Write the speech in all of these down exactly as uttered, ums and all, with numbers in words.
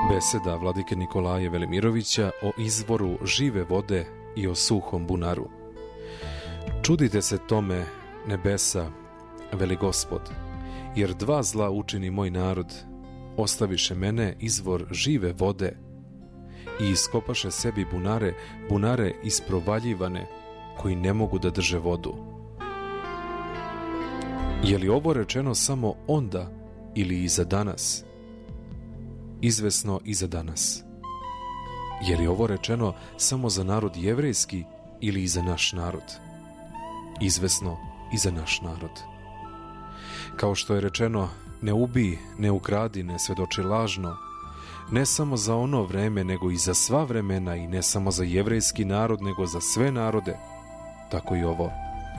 Beseda vladike Nikolaja Velimirovića o izvoru žive vode i o suhom bunaru. Čudite se tome, nebesa, veli Gospod, jer dva zla učini moj narod, ostaviše mene izvor žive vode i iskopaše sebi bunare, bunare isprovaljivane, koji ne mogu da drže vodu. Je li ovo rečeno samo onda ili i za danas? Izvesno i za danas. Je li ovo rečeno samo za narod jevrejski ili i za naš narod? Izvesno i za naš narod. Kao što je rečeno, ne ubij, ne ukradi, ne svedoči lažno, ne samo za ono vreme, nego i za sva vremena, i ne samo za jevrejski narod, nego za sve narode, tako i ovo.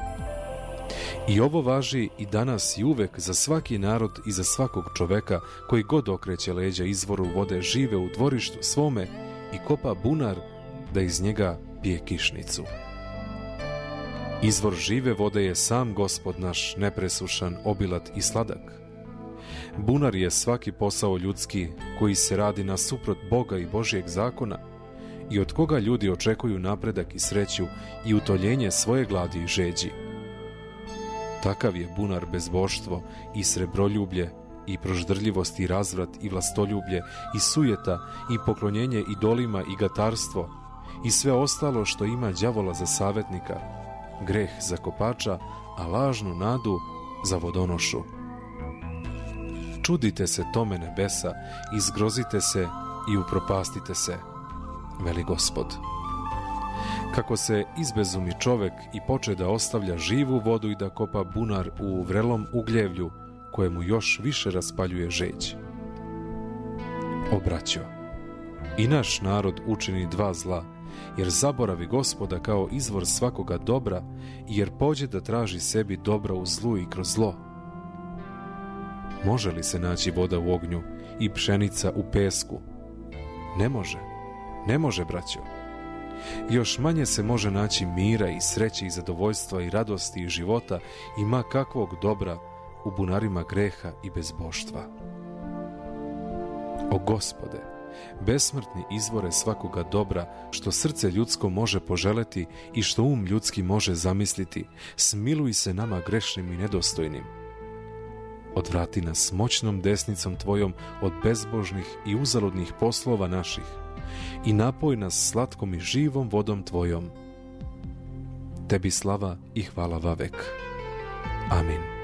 I ovo važi i danas i uvek za svaki narod i za svakog čoveka koji god okreće leđa izvoru vode žive u dvorištu svome i kopa bunar da iz njega pije kišnicu. Izvor žive vode je sam Gospod naš, nepresušan, obilat i sladak. Bunar je svaki posao ljudski koji se radi nasuprot Boga i Božjeg zakona i od koga ljudi očekuju napredak i sreću i utoljenje svoje gladi i žeđi. Takav je bunar bezboštvo i srebroljublje i proždrljivost i razvrat i vlastoljublje i sujeta i poklonjenje idolima i gatarstvo i sve ostalo što ima đavola za savetnika, greh za kopača, a lažnu nadu za vodonošu. Čudite se tome, nebesa, i zgrozite se i upropastite se, veli Gospod. Kako se izbezumi čovek i poče da ostavlja živu vodu i da kopa bunar u vrelom ugljevlju, kojemu još više raspaljuje žeđ. O braćo, i naš narod učini dva zla, jer zaboravi Gospoda kao izvor svakoga dobra i jer pođe da traži sebi dobra u zlu i kroz zlo. Može li se naći voda u ognju i pšenica u pesku? Ne može, ne može, braćo. Još manje se može naći mira i sreće i zadovoljstva i radosti i života i ma kakvog dobra u bunarima greha i bezboštva. O Gospode, besmrtni izvore svakoga dobra što srce ljudsko može poželeti i što um ljudski može zamisliti, smiluj se nama grešnim i nedostojnim. Odvrati nas moćnom desnicom Tvojom od bezbožnih i uzaludnih poslova naših i napoj nas slatkom i živom vodom Tvojom. Tebi slava i hvala vavek. Amin.